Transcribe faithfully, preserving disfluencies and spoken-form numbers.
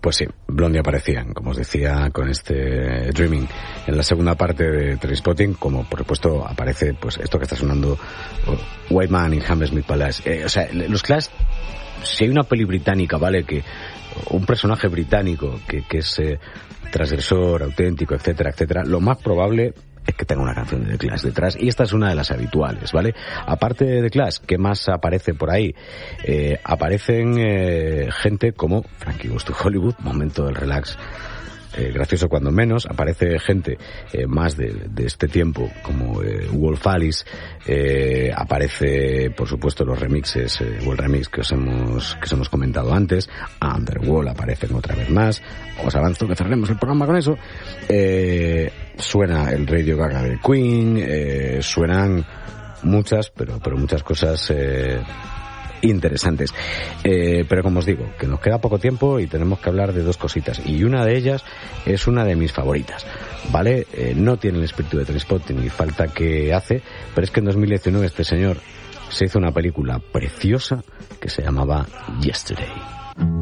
Pues sí, Blondie aparecían, como os decía, con este Dreaming en la segunda parte de Trainspotting, como por supuesto aparece pues esto que está sonando, White Man in Hammersmith Palace. Eh, o sea, los Clash, si hay una peli británica, ¿vale? Que un personaje británico que, que es eh, transgresor, auténtico, etcétera, etcétera, lo más probable es que tenga una canción de The Clash detrás, y esta es una de las habituales, ¿vale? Aparte de The Clash, ¿qué más aparece por ahí? Eh, aparecen eh, gente como Frankie Goes to Hollywood, momento del relax, eh, gracioso cuando menos. Aparece gente eh, más de, de este tiempo, como eh, Wolf Alice. Eh, aparece, por supuesto, los remixes, eh, o el remix que os hemos que os hemos comentado antes. Underworld aparecen otra vez más. Os avanzo que cerremos el programa con eso. Eh, suena el Radio Gaga de Queen, eh, suenan muchas, pero pero muchas cosas eh, interesantes. Eh, pero como os digo, que nos queda poco tiempo y tenemos que hablar de dos cositas, y una de ellas es una de mis favoritas, ¿vale? Eh, no tiene el espíritu de Trainspotting ni falta que hace, pero es que en dos mil diecinueve este señor se hizo una película preciosa que se llamaba Yesterday.